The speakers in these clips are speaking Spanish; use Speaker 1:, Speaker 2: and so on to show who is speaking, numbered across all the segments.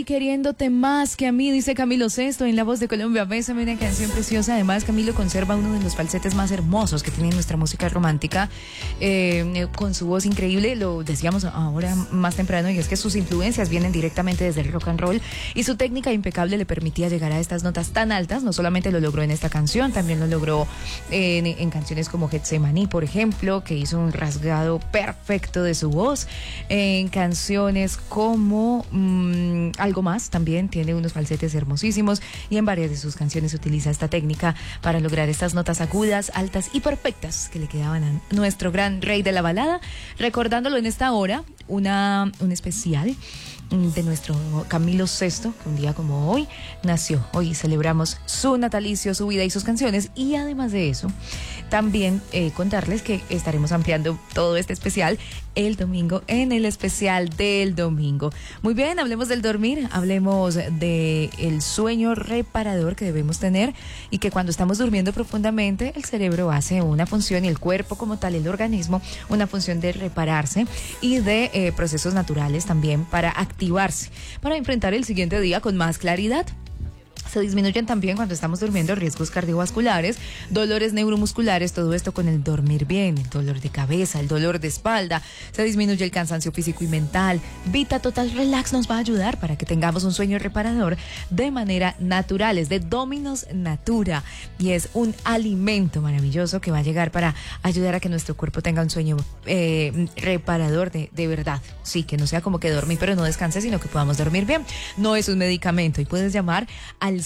Speaker 1: Queriéndote más que a mí, dice Camilo Sesto en La Voz de Colombia. Bésame, una canción preciosa. Además, Camilo conserva uno de los falsetes más hermosos que tiene nuestra música romántica, con su voz increíble. Lo decíamos ahora más temprano, y es que sus influencias vienen directamente desde el rock and roll, y su técnica impecable le permitía llegar a estas notas tan altas. No solamente lo logró en esta canción, también lo logró en canciones como Getsemaní, por ejemplo, que hizo un rasgado perfecto de su voz. En canciones como Algo Más también tiene unos falsetes hermosísimos, y en varias de sus canciones utiliza esta técnica para lograr estas notas agudas, altas y perfectas que le quedaban a nuestro gran rey de la balada. Recordándolo en esta hora, un especial de nuestro Camilo Sesto, que un día como hoy nació. Hoy celebramos su natalicio, su vida y sus canciones, y además de eso, también contarles que estaremos ampliando todo este especial el domingo, en el especial del domingo. Muy bien, hablemos del dormir, hablemos del sueño reparador que debemos tener, y que cuando estamos durmiendo profundamente, el cerebro hace una función, y el cuerpo como tal, el organismo, una función de repararse y de procesos naturales también para activarse, para enfrentar el siguiente día con más claridad. Se disminuyen también, cuando estamos durmiendo, riesgos cardiovasculares, dolores neuromusculares, todo esto con el dormir bien, el dolor de cabeza, el dolor de espalda. Se disminuye el cansancio físico y mental. Vita Total Relax nos va a ayudar para que tengamos un sueño reparador de manera natural. Es de Dominos Natura, y es un alimento maravilloso que va a llegar para ayudar a que nuestro cuerpo tenga un sueño reparador de verdad. Sí, que no sea como que dormir pero no descanse, sino que podamos dormir bien. No es un medicamento, y puedes llamar al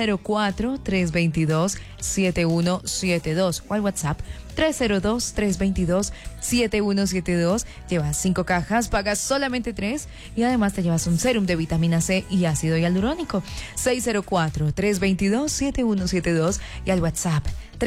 Speaker 1: 604-322-7172 o al WhatsApp 302-322-7172. Llevas 5 cajas, pagas solamente 3, y además te llevas un sérum de vitamina C y ácido hialurónico. 604-322-7172 y al WhatsApp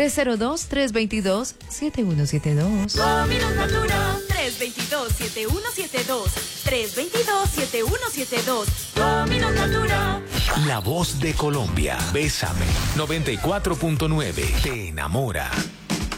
Speaker 1: 302-322-7172.
Speaker 2: Dominos Natura 322-7172 322-7172. Dominos Natura.
Speaker 3: La Voz de Colombia. Bésame. 94.9. Te enamora.